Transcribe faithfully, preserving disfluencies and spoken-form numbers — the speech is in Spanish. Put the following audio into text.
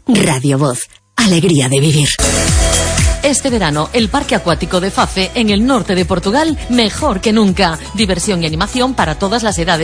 Radio Voz. Alegría de vivir. Este verano, el Parque Acuático de Fafe, en el norte de Portugal, mejor que nunca. Diversión y animación para todas las edades.